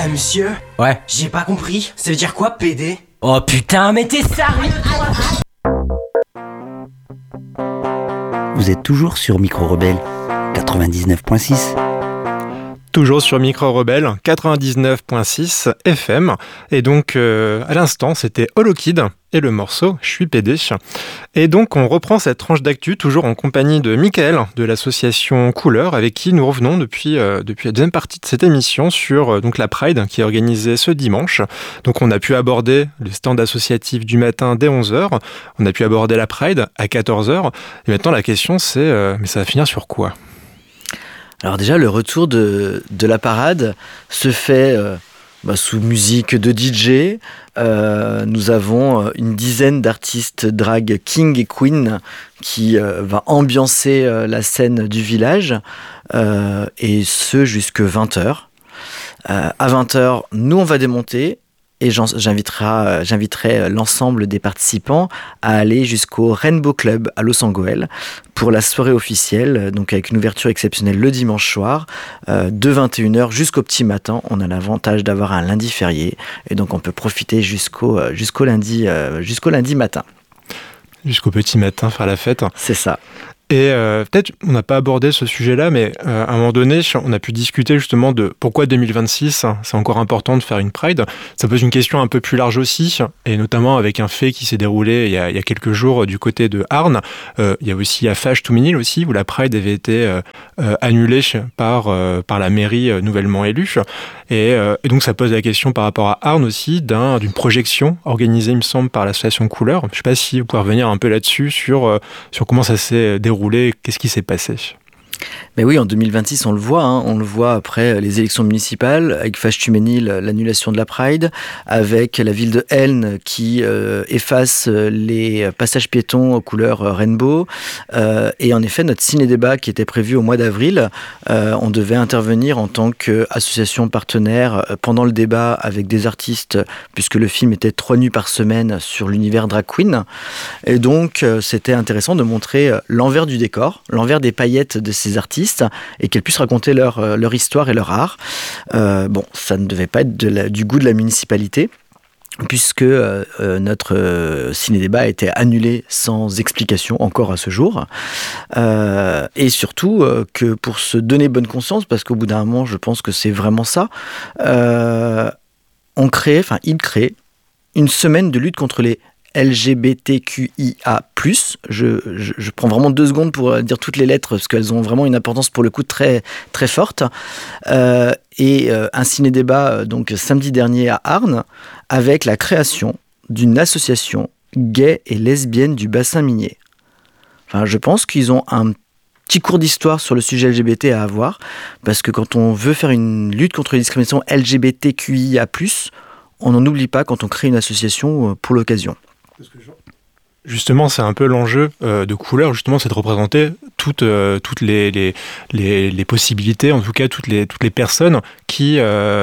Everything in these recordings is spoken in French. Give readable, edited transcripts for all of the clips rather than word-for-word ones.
Monsieur, Ouais. j'ai pas compris. Ça veut dire quoi, PD? Oh putain, mais t'es sérieux? Vous êtes toujours sur Micro Rebelle 99.6. Toujours sur Micro Rebelle 99.6 FM. Et donc, à l'instant, c'était Holokid et le morceau « Je suis PD ». Et donc, on reprend cette tranche d'actu, toujours en compagnie de Michael, de l'association Couleur, avec qui nous revenons depuis la deuxième partie de cette émission sur donc la Pride, qui est organisée ce dimanche. Donc, on a pu aborder le stand associatif du matin dès 11h. On a pu aborder la Pride à 14h. Et maintenant, la question, c'est mais ça va finir sur quoi ? Alors déjà, le retour de la parade se fait sous musique de DJ. Nous avons une dizaine d'artistes drag king et queen qui va ambiancer la scène du village, et ce jusque 20h. À 20h, nous on va démonter. Et j'inviterai l'ensemble des participants à aller jusqu'au Rainbow Club à Los Angeles pour la soirée officielle, donc avec une ouverture exceptionnelle le dimanche soir, de 21h jusqu'au petit matin. On a l'avantage d'avoir un lundi férié, et donc on peut profiter jusqu'au lundi matin. Jusqu'au petit matin, faire la fête. C'est ça. Et peut-être, on n'a pas abordé ce sujet-là, mais à un moment donné, on a pu discuter justement de pourquoi 2026, c'est encore important de faire une Pride. Ça pose une question un peu plus large aussi, et notamment avec un fait qui s'est déroulé il y a quelques jours du côté de Arnes. Il y a aussi à Fâche-Touménil aussi, où la Pride avait été annulée par la mairie nouvellement élue. Et donc ça pose la question par rapport à Arnes aussi, d'une projection organisée, il me semble, par l'association Couleur. Je ne sais pas si vous pouvez revenir un peu là-dessus, sur comment ça s'est déroulé. Qu'est-ce qui s'est passé ? Mais oui, en 2026, on le voit après les élections municipales, avec Fâche-Touménil, l'annulation de la Pride, avec la ville de Elne qui efface les passages piétons aux couleurs rainbow. Et en effet, notre ciné-débat qui était prévu au mois d'avril, on devait intervenir en tant qu'association partenaire pendant le débat avec des artistes, puisque le film était 3 nuits par semaine sur l'univers drag queen. Et donc, c'était intéressant de montrer l'envers du décor, l'envers des paillettes de ces artistes, et qu'elles puissent raconter leur histoire et leur art. Ça ne devait pas être du goût de la municipalité, puisque notre ciné-débat a été annulé sans explication encore à ce jour. Et surtout que pour se donner bonne conscience, parce qu'au bout d'un moment, je pense que c'est vraiment ça, il crée une semaine de lutte contre les LGBTQIA+. Je prends vraiment 2 secondes pour dire toutes les lettres, parce qu'elles ont vraiment une importance pour le coup très, très forte. Et un ciné-débat donc samedi dernier à Arnes, avec la création d'une association gay et lesbienne du bassin minier. Enfin, je pense qu'ils ont un petit cours d'histoire sur le sujet LGBT à avoir, parce que quand on veut faire une lutte contre les discriminations LGBTQIA+, on n'en oublie pas quand on crée une association pour l'occasion. Justement, c'est un peu l'enjeu de Couleur, justement, c'est de représenter toutes les possibilités, en tout cas toutes les personnes qui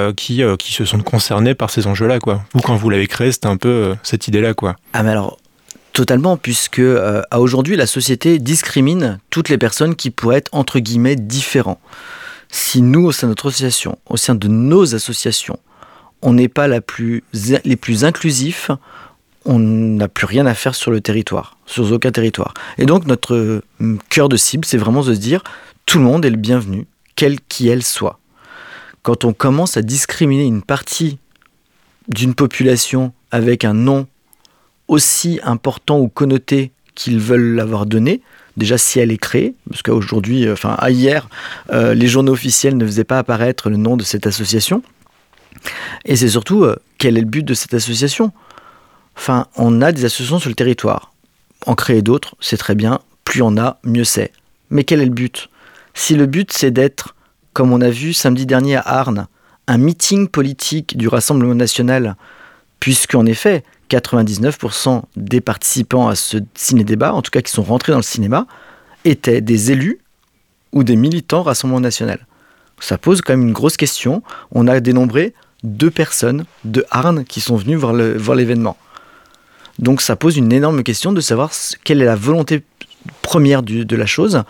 se sont concernées par ces enjeux-là, quoi. Vous, quand vous l'avez créé, c'était un peu cette idée-là, quoi. Ah mais alors, totalement, puisque à aujourd'hui, la société discrimine toutes les personnes qui pourraient être, entre guillemets, différents. Si nous, au sein de notre association, au sein de nos associations, on n'est pas les plus inclusifs, on n'a plus rien à faire sur le territoire, sur aucun territoire. Et donc notre cœur de cible, c'est vraiment de se dire, tout le monde est le bienvenu, quelle qu'elle soit. Quand on commence à discriminer une partie d'une population avec un nom aussi important ou connoté qu'ils veulent l'avoir donné, déjà si elle est créée, parce qu'aujourd'hui, hier, les journaux officiels ne faisaient pas apparaître le nom de cette association. Et c'est surtout, quel est le but de cette association ? Enfin, on a des associations sur le territoire. En créer d'autres, c'est très bien. Plus on a, mieux c'est. Mais quel est le but ? Si le but, c'est d'être, comme on a vu samedi dernier à Arnes, un meeting politique du Rassemblement national, puisqu'en effet, 99% des participants à ce ciné-débat, en tout cas qui sont rentrés dans le cinéma, étaient des élus ou des militants Rassemblement national. Ça pose quand même une grosse question. On a dénombré 2 personnes de Arnes qui sont venues voir l'événement. Donc ça pose une énorme question de savoir quelle est la volonté première de la chose.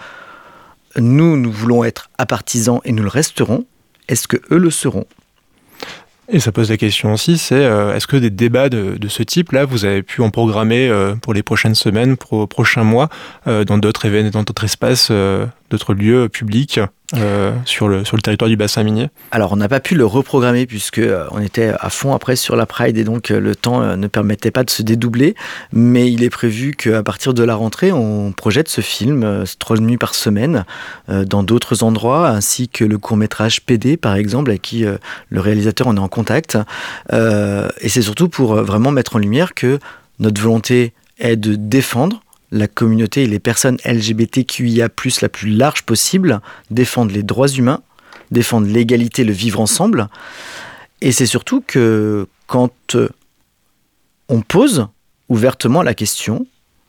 Nous voulons être apartisans et nous le resterons. Est-ce que eux le seront ? Et ça pose la question aussi, c'est est-ce que des débats de ce type-là, vous avez pu en programmer pour les prochaines semaines, pour les prochains mois, dans d'autres événements, dans d'autres espaces, d'autres lieux publics sur le territoire du bassin minier? Alors on n'a pas pu le reprogrammer puisque on était à fond après sur la Pride et donc le temps ne permettait pas de se dédoubler, mais il est prévu qu'à partir de la rentrée on projette ce film 3 nuits par semaine dans d'autres endroits, ainsi que le court-métrage PD par exemple avec qui le réalisateur on est en contact, et c'est surtout pour vraiment mettre en lumière que notre volonté est de défendre la communauté et les personnes LGBTQIA+, la plus large possible, défendre les droits humains, défendre l'égalité, le vivre ensemble. Et c'est surtout que quand on pose ouvertement la question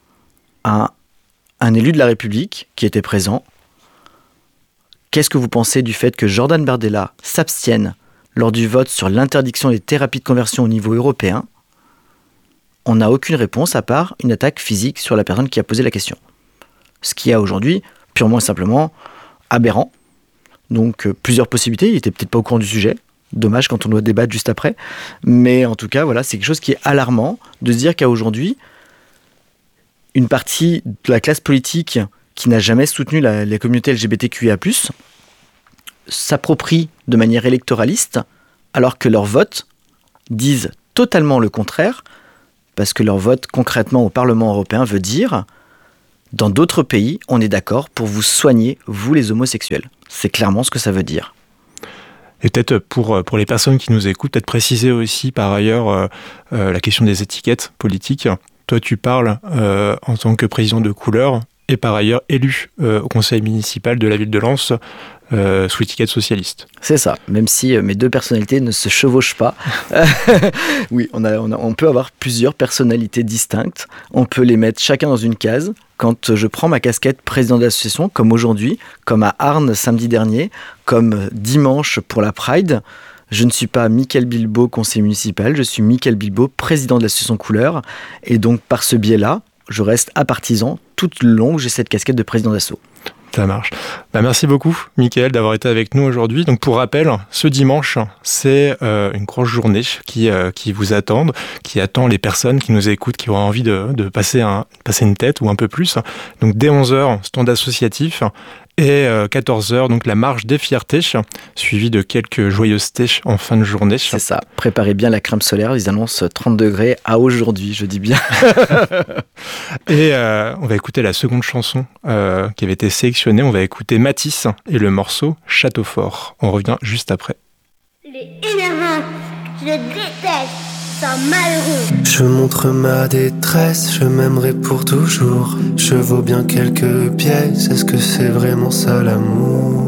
à un élu de la République qui était présent, qu'est-ce que vous pensez du fait que Jordan Bardella s'abstienne lors du vote sur l'interdiction des thérapies de conversion au niveau européen? On n'a aucune réponse à part une attaque physique sur la personne qui a posé la question. Ce qui est aujourd'hui purement et simplement aberrant. Donc plusieurs possibilités, il n'était peut-être pas au courant du sujet. Dommage quand on doit débattre juste après. Mais en tout cas, voilà, c'est quelque chose qui est alarmant de se dire qu'à aujourd'hui, une partie de la classe politique qui n'a jamais soutenu la communauté LGBTQIA+, s'approprie de manière électoraliste, alors que leurs votes disent totalement le contraire, parce que leur vote concrètement au Parlement européen veut dire dans d'autres pays, on est d'accord pour vous soigner, vous les homosexuels. C'est clairement ce que ça veut dire. Et peut-être pour les personnes qui nous écoutent, peut-être préciser aussi par ailleurs la question des étiquettes politiques. Toi, tu parles en tant que président de Couleur et par ailleurs élu au conseil municipal de la ville de Lens sous étiquette socialiste. C'est ça, même si mes deux personnalités ne se chevauchent pas. Oui, on peut avoir plusieurs personnalités distinctes, on peut les mettre chacun dans une case. Quand je prends ma casquette président de l'association, comme aujourd'hui, comme à Arnes samedi dernier, comme dimanche pour la Pride, je ne suis pas Mickaël Bilbao, conseiller municipal, je suis Mickaël Bilbao, président de l'association Couleur, et donc par ce biais-là, je reste apartisan tout le long que j'ai cette casquette de président d'asso. Ça marche. Merci beaucoup, Mickaël, d'avoir été avec nous aujourd'hui. Donc, pour rappel, ce dimanche, c'est une grosse journée qui vous attend, qui attend les personnes qui nous écoutent, qui auront envie de passer une tête ou un peu plus. Donc, dès 11h, stand associatif. Et 14h, donc la marche des fiertés, suivie de quelques joyeusetés en fin de journée. C'est ça. Préparez bien la crème solaire. Ils annoncent 30 degrés à aujourd'hui, je dis bien. Et on va écouter la seconde chanson qui avait été sélectionnée. On va écouter Matisse et le morceau Château Fort. On revient juste après. Les énervants, je déteste, ça malheureux. Je montre ma détresse, je m'aimerai pour toujours. Je vaux bien quelques pièces, est-ce que c'est vraiment ça l'amour?